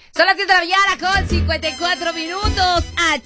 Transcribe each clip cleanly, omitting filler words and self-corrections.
Son las 10 de la mañana con 54 minutos.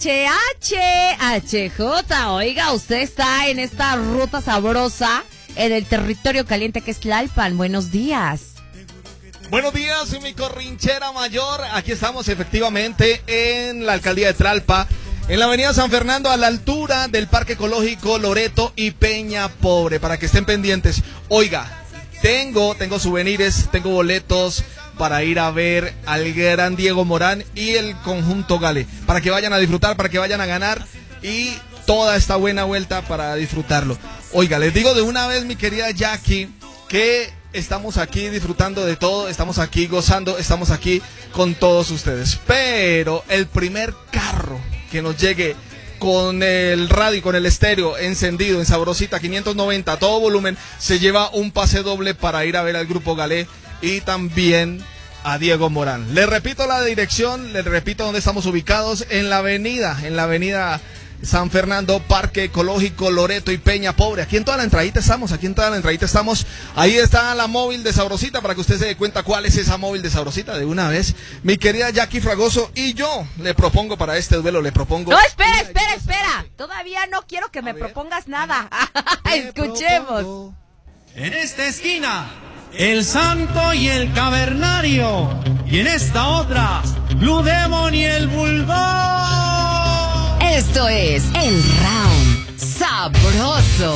HJ. Oiga, usted está en esta ruta sabrosa en el territorio caliente que es Tlalpan. Buenos días. Buenos días, mi corrinchera mayor. Aquí estamos efectivamente en la alcaldía de Tlalpan, en la avenida San Fernando, a la altura del Parque Ecológico Loreto y Peña Pobre, para que estén pendientes. Oiga, tengo souvenirs, tengo boletos para ir a ver al gran Diego Morán y el conjunto Gale, para que vayan a disfrutar, para que vayan a ganar y toda esta buena vuelta para disfrutarlo. Oiga, les digo de una vez, mi querida Jackie, que estamos aquí disfrutando de todo, estamos aquí gozando, estamos aquí con todos ustedes. Pero el primer carro que nos llegue con el radio y con el estéreo encendido en Sabrosita 590 a todo volumen, se lleva un pase doble para ir a ver al grupo Galé y también a Diego Morán. Les repito la dirección, les repito dónde estamos ubicados, en la avenida San Fernando, Parque Ecológico, Loreto y Peña Pobre. Aquí en toda la entradita estamos, Ahí está la móvil de Sabrosita para que usted se dé cuenta cuál es esa móvil de Sabrosita de una vez. Mi querida Jackie Fragoso, y yo le propongo para este duelo, No, espera. Todavía no quiero que me propongas nada. Escuchemos. En esta esquina, el Santo y el Cavernario. Y en esta otra, Blue Demon y el Bulldog. Esto es el Round Sabroso.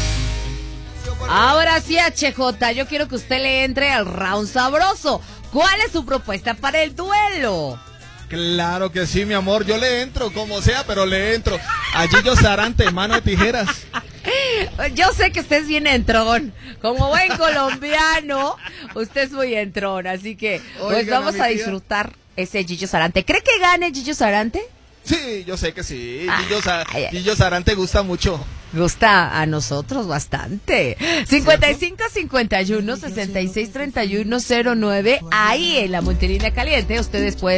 Ahora sí, HJ, yo quiero que usted le entre al Round Sabroso. ¿Cuál es su propuesta para el duelo? Claro que sí, mi amor, yo le entro, como sea, pero le entro. A Gillo Sarante, mano de tijeras. Yo sé que usted es bien entrón. Como buen colombiano, usted es muy entrón. Así que, pues vamos a disfrutar ese Gillo Sarante. ¿Cree que gane Gillo Sarante? Sí, yo sé que sí. Gillo Sarante gusta mucho. Gusta a nosotros bastante. 55-51-66-3109. Ahí en la Monterina Caliente ustedes pueden